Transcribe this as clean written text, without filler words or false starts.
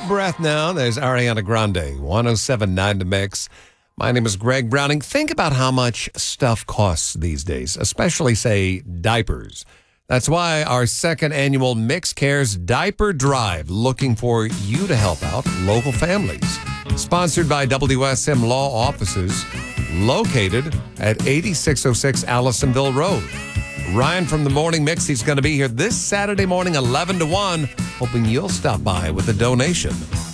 breath now. There's Ariana Grande, 107.9 The Mix. My name is Greg Browning. Think about how much stuff costs these days, especially, say, diapers. That's why our second annual Mix Cares Diaper Drive, looking for you to help out local families. Sponsored by WSM Law Offices, located at 8606 Allisonville Road. Ryan from the Morning Mix, he's going to be here this Saturday morning, 11 to 1, hoping you'll stop by with a donation.